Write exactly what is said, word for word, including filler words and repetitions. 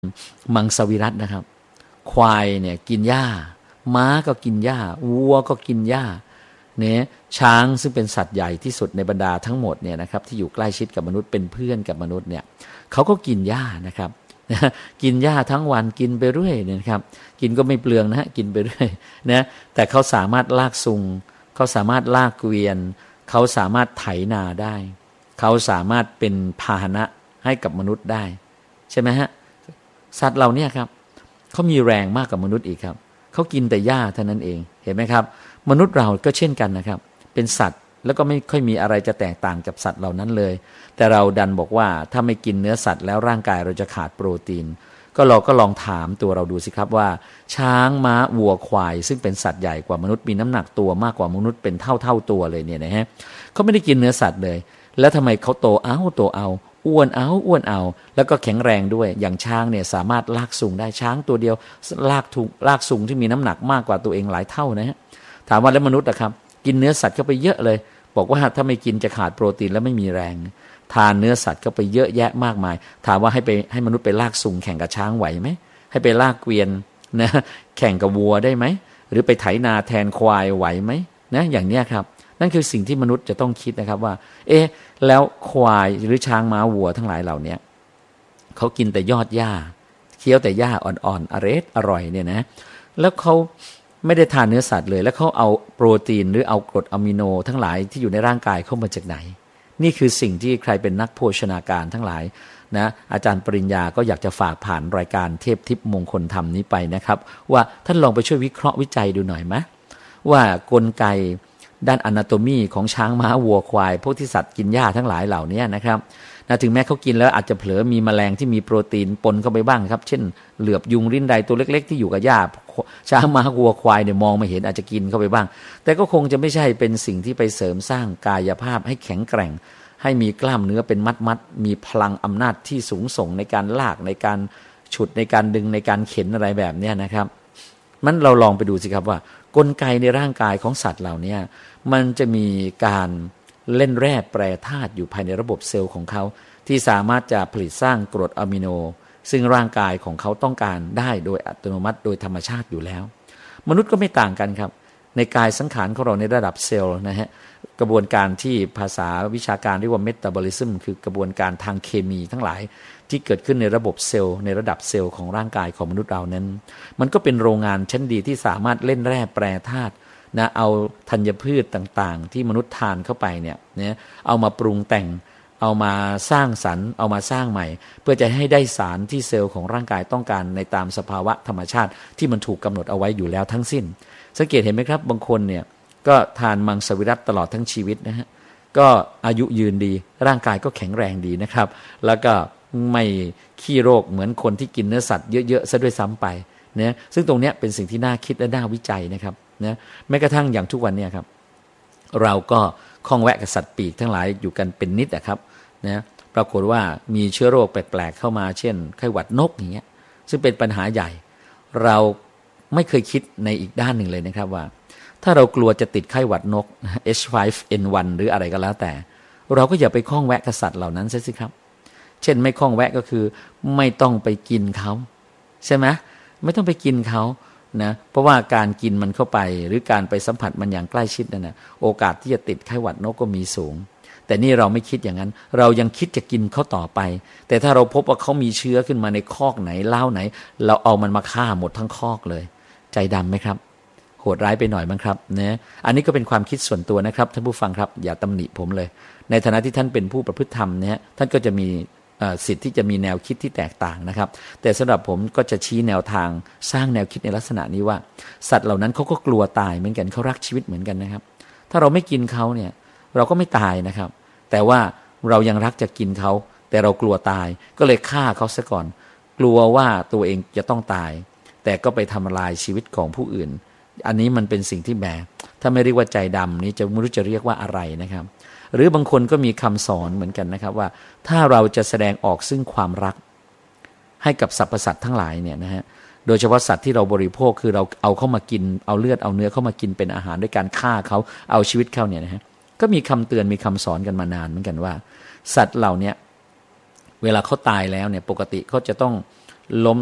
มังสวิรัตินะครับควายเนี่ยกินหญ้าม้าก็กินหญ้าวัวก็กินหญ้าเนี่ยช้างซึ่งเป็นสัตว์ใหญ่ที่สุดในบรรดาทั้งหมดเนี่ยนะครับที่อยู่ใกล้ชิดกับมนุษย์เป็นเพื่อนกับมนุษย์เนี่ยเขาก็กินหญ้านะครับกินหญ้าทั้งวันกินไปเรื่อยเนี่ยครับกินก็ไม่เปลืองนะฮะกินไปเรื่อยนะแต่เขาสามารถลากซุงเขาสามารถลากเกวียนเขาสามารถไถนาได้เขาสามารถเป็นพาหนะให้กับมนุษย์ได้ใช่ไหมฮะสัตว์เหล่านี้ครับเขามีแรงมากกว่ามนุษย์อีกครับเขากินแต่หญ้าเท่านั้นเองเห็นไหมครับมนุษย์เราก็เช่นกันนะครับเป็นสัตว์แล้วก็ไม่ค่อยมีอะไรจะแตกต่างจากสัตว์เหล่านั้นเลยแต่เราดันบอกว่าถ้าไม่กินเนื้อสัตว์แล้วร่างกายเราจะขาดโปรตีนก็เราก็ลองถามตัวเราดูสิครับว่าช้างม้าวัวควายซึ่งเป็นสัตว์ใหญ่กว่ามนุษย์มีน้ำหนักตัวมากกว่ามนุษย์เป็นเท่าเท่าตัวเลยเนี่ยนะฮะเขาไม่ได้กินเนื้อสัตว์เลยแล้วทำไมเขาโตเอาโตเอาอ้วนเอาอ้วนเอาแล้วก็แข็งแรงด้วยอย่างช้างเนี่ยสามารถลากสูงได้ช้างตัวเดียวลากถุงลากสูงที่มีน้ำหนักมากกว่าตัวเองหลายเท่านะฮะถามว่าแล้วมนุษย์นะครับกินเนื้อสัตว์เข้าไปเยอะเลยบอกว่าถ้าไม่กินจะขาดโปรตีนแล้วไม่มีแรงทานเนื้อสัตว์เข้าไปเยอะแยะมากมายถามว่าให้ไปให้มนุษย์ไปลากสูงแข่งกับช้างไหวไหมให้ไปลากเกวียนนะแข่งกับวัวได้ไหมหรือไปไถนาแทนควายไหวไหมนะอย่างเนี้ยครับนั่นคือสิ่งที่มนุษย์จะต้องคิดนะครับว่าเอ๊ะแล้วควายหรือช้างม้าวัวทั้งหลายเหล่านี้เขากินแต่ยอดหญ้าเคี้ยวแต่หญ้าอ่อนๆอร่อยอร่อยเนี่ยนะแล้วเขาไม่ได้ทานเนื้อสัตว์เลยแล้วเขาเอาโปรตีนหรือเอากรดอะมิโนทั้งหลายที่อยู่ในร่างกายเข้ามาจากไหนนี่คือสิ่งที่ใครเป็นนักโภชนาการทั้งหลายนะอาจารย์ปริญญาก็อยากจะฝากผ่านรายการเทพทิพย์มงคลธรรมนี้ไปนะครับว่าท่านลองไปช่วยวิเคราะห์วิจัยดูหน่อยไหมว่ากลไกด้านอนาโตมีของช้างม้าวัวควายพวกที่สัตว์กินหญ้าทั้งหลายเหล่านี้นะครับนะถึงแม้เขากินแล้วอาจจะเผลอมีแมลงที่มีโปรตีนปนเข้าไปบ้างครับเช่นเหลือบยุงริ้นใดตัวเล็กๆที่อยู่กับหญ้าช้างม้าวัวควายเนี่ยมองไม่เห็นอาจจะกินเข้าไปบ้างแต่ก็คงจะไม่ใช่เป็นสิ่งที่ไปเสริมสร้างกายภาพให้แข็งแกร่งให้มีกล้ามเนื้อเป็นมัดๆมีพลังอำนาจที่สูงส่งในการลากในการฉุดในการดึงในการเข็นอะไรแบบนี้นะครับมันเราลองไปดูสิครับว่ากลไกในร่างกายของสัตว์เหล่านี้มันจะมีการเล่นแร่แปรธาตุอยู่ภายในระบบเซลล์ของเขาที่สามารถจะผลิตสร้างกรดอะมิโนซึ่งร่างกายของเขาต้องการได้โดยอัตโนมัติโดยธรรมชาติอยู่แล้วมนุษย์ก็ไม่ต่างกันครับในกายสังขารของเราในระดับเซลล์นะฮะกระบวนการที่ภาษาวิชาการเรียกว่าเมตาบอลิซึมคือกระบวนการทางเคมีทั้งหลายที่เกิดขึ้นในระบบเซลล์ในระดับเซลล์ของร่างกายของมนุษย์เรานั้นมันก็เป็นโรงงานชั้นดีที่สามารถเล่นแร่แปรธาตุนะเอาธัญพืชต่างๆที่มนุษย์ทานเข้าไปเนี่ยนะเอามาปรุงแต่งเอามาสร้างสรรค์เอามาสร้างใหม่เพื่อจะให้ได้สารที่เซลล์ของร่างกายต้องการในตามสภาวะธรรมชาติที่มันถูกกำหนดเอาไว้อยู่แล้วทั้งสิ้นสังเกตเห็นไหมครับบางคนเนี่ยก็ทานมังสวิรัติตลอดทั้งชีวิตนะฮะก็อายุยืนดีร่างกายก็แข็งแรงดีนะครับแล้วก็ไม่ขี้โรคเหมือนคนที่กินเนื้อสัตว์เยอะๆซะด้วยซ้ำไปนะซึ่งตรงนี้เป็นสิ่งที่น่าคิดและน่าวิจัยนะครับนะแม้กระทั่งอย่างทุกวันนี้ครับเราก็คล้องแวะกับสัตว์ปีกทั้งหลายอยู่กันเป็นนิดนะครับนะปรากฏว่ามีเชื้อโรคแปลกๆเข้ามาเช่นไข้หวัดนกอย่างเงี้ยซึ่งเป็นปัญหาใหญ่เราไม่เคยคิดในอีกด้านหนึ่งเลยนะครับว่าถ้าเรากลัวจะติดไข้หวัดนก เอช ไฟว์ เอ็น วัน หรืออะไรก็แล้วแต่เราก็อย่าไปคล้องแวะกับสัตว์เหล่านั้นซะสิครับเช่นไม่คล้องแวะก็คือไม่ต้องไปกินเขาใช่ไหมไม่ต้องไปกินเขานะเพราะว่าการกินมันเข้าไปหรือการไปสัมผัสมันอย่างใกล้ชิดนั่นนะโอกาสที่จะติดไข้หวัดนกก็มีสูงแต่นี่เราไม่คิดอย่างนั้นเรายังคิดจะกินเขาต่อไปแต่ถ้าเราพบว่าเขามีเชื้อขึ้นมาในคอกไหนเล้าไหนเราเอามันมาฆ่าหมดทั้งคอกเลยใจดำไหมครับโหดร้ายไปหน่อยมั้งครับนะอันนี้ก็เป็นความคิดส่วนตัวนะครับท่านผู้ฟังครับอย่าตำหนิผมเลยในฐานะที่ท่านเป็นผู้ประพฤติธรรมเนี่ยท่านก็จะมีสิทธิ์ที่จะมีแนวคิดที่แตกต่างนะครับแต่สำหรับผมก็จะชี้แนวทางสร้างแนวคิดในลักษณะนี้ว่าสัตว์เหล่านั้นเขาก็กลัวตายเหมือนกันเขารักชีวิตเหมือนกันนะครับถ้าเราไม่กินเขาเนี่ยเราก็ไม่ตายนะครับแต่ว่าเรายังรักจะกินเขาแต่เรากลัวตายก็เลยฆ่าเขาซะก่อนกลัวว่าตัวเองจะต้องตายแต่ก็ไปทำลายชีวิตของผู้อื่นอันนี้มันเป็นสิ่งที่แหมถ้าไม่เรียกว่าใจดำนี้จะไม่รู้จะเรียกว่าอะไรนะครับหรือบางคนก็มีคำสอนเหมือนกันนะครับว่าถ้าเราจะแสดงออกซึ่งความรักให้กับสรรพสัตว์ทั้งหลายเนี่ยนะฮะโดยเฉพาะสัตว์ที่เราบริโภคคือเราเอาเข้ามากินเอาเลือดเอาเนื้อเข้ามากินเป็นอาหารด้วยการฆ่าเขาเอาชีวิตเขาเนี่ยนะฮะก็มีคำเตือนมีคำสอนกันมานานเหมือนกันว่าสัตว์เหล่านี้เวลาเขาตายแล้วเนี่ยปกติเขาจะต้องล้ม